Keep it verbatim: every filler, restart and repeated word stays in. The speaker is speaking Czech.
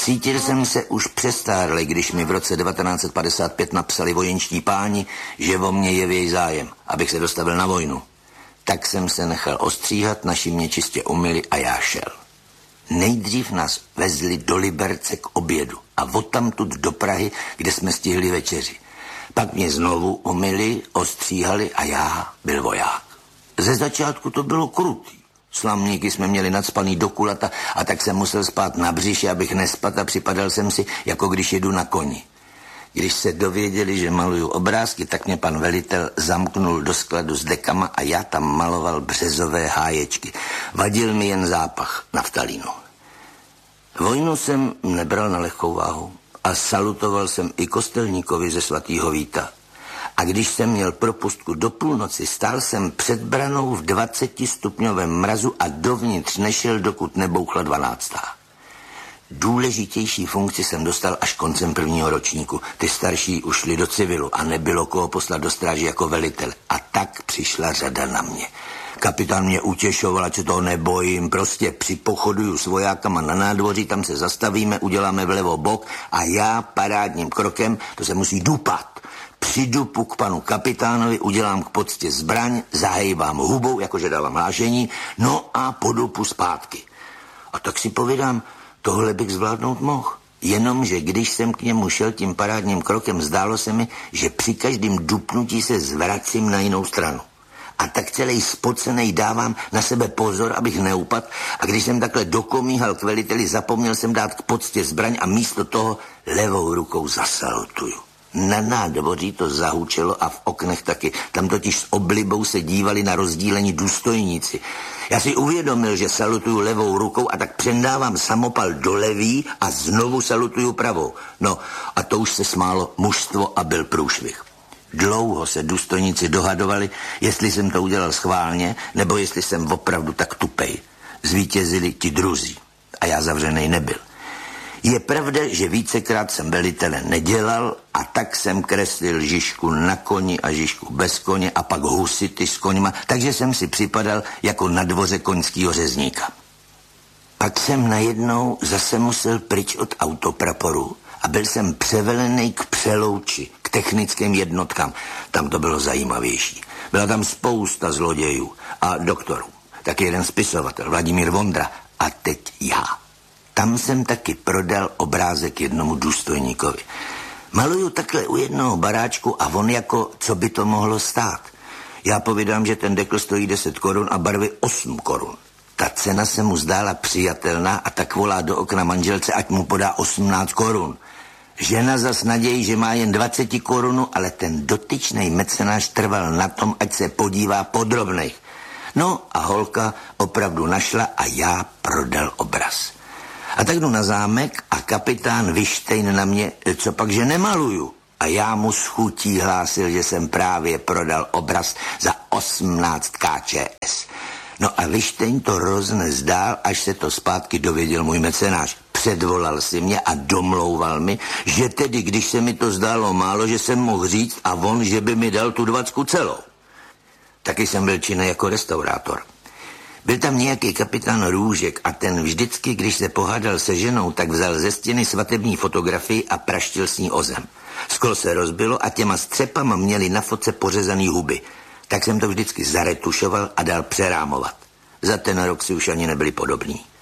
Cítil jsem se už přestárlej, když mi v roce devatenáct set padesát pět napsali vojenští páni, že o mě jeví zájem, abych se dostavil na vojnu. Tak jsem se nechal ostříhat, naši mě čistě umyli a já šel. Nejdřív nás vezli do Liberce k obědu a odtamtud do Prahy, kde jsme stihli večeři. Pak mě znovu umyli, ostříhali a já byl voják. Ze začátku to bylo krutý. Slamníky jsme měli nacpaný do kulata a tak jsem musel spát na břiše, abych nespat a připadal jsem si, jako když jedu na koni. Když se dověděli, že maluju obrázky, tak mě pan velitel zamknul do skladu s dekama a já tam maloval březové háječky. Vadil mi jen zápach naftalínu. Vojnu jsem nebral na lehkou váhu a salutoval jsem i kostelníkovi ze svatýho Víta. A když jsem měl propustku do půlnoci, stál jsem před branou v dvacetistupňovém mrazu a dovnitř nešel, dokud nebouchla dvanáctá. Důležitější funkci jsem dostal až koncem prvního ročníku. Ty starší už šli do civilu a nebylo koho poslat do stráže jako velitel. A tak přišla řada na mě. Kapitán mě utěšoval, ať se toho nebojím, prostě připochoduju s vojákama na nádvoří, tam se zastavíme, uděláme vlevo bok a já parádním krokem, to se musí dupat. Přidupu k panu kapitánovi, udělám k poctě zbraň, zahejbám hubou, jakože dávám hlášení, no a podupu zpátky. A tak si povídám, tohle bych zvládnout mohl. Jenomže když jsem k němu šel tím parádním krokem, zdálo se mi, že při každém dupnutí se zvracím na jinou stranu. A tak celý spocenej dávám na sebe pozor, abych neupadl. A když jsem takhle dokomíhal k veliteli, zapomněl jsem dát k poctě zbraň a místo toho levou rukou zasalutuju. Na nádvoří to zahučelo a v oknech taky. Tam totiž s oblibou se dívali na rozdílení důstojníci. Já si uvědomil, že salutuju levou rukou a tak přendávám samopal do levý a znovu salutuju pravou. No a to už se smálo mužstvo a byl průšvih. Dlouho se důstojníci dohadovali, jestli jsem to udělal schválně, nebo jestli jsem opravdu tak tupej. Zvítězili ti druzí a já zavřenej nebyl. Je pravda, že vícekrát jsem velitele nedělal a tak jsem kreslil Žižku na koni a Žižku bez koně a pak husity s koňma, takže jsem si připadal jako na dvoře koňskýho řezníka. Pak jsem najednou zase musel pryč od autopraporu a byl jsem převelený k Přelouči, k technickým jednotkám. Tam to bylo zajímavější. Byla tam spousta zlodějů a doktorů. Tak jeden spisovatel, Vladimír Vondra a teď já. Tam jsem taky prodal obrázek jednomu důstojníkovi. Maluju takhle u jednoho baráčku a on jako, co by to mohlo stát. Já povídám, že ten dekl stojí deset korun a barvy osm korun. Ta cena se mu zdála přijatelná a tak volá do okna manželce, ať mu podá osmnáct korun. Žena zas nadějí, že má jen dvacet korun, ale ten dotyčnej mecenáš trval na tom, ať se podívá podrobnej. No a holka opravdu našla a já prodal obraz. A tak jdu na zámek a kapitán Vištejn na mě, co pak, že nemaluju. A já mu s chutí hlásil, že jsem právě prodal obraz za osmnáct K Č S. No a Vištejn to roznezdál, až se to zpátky dověděl můj mecenáš. Předvolal si mě a domlouval mi, že tedy, když se mi to zdálo málo, že jsem mohl říct a on, že by mi dal tu dvacku celou. Taky jsem byl činný jako restaurátor. Byl tam nějaký kapitán Růžek a ten vždycky, když se pohádal se ženou, tak vzal ze stěny svatební fotografii a praštil s ní o zem. Sklo se rozbilo a těma střepama měli na fotce pořezaný huby. Tak jsem to vždycky zaretušoval a dal přerámovat. Za ten rok si už ani nebyli podobní.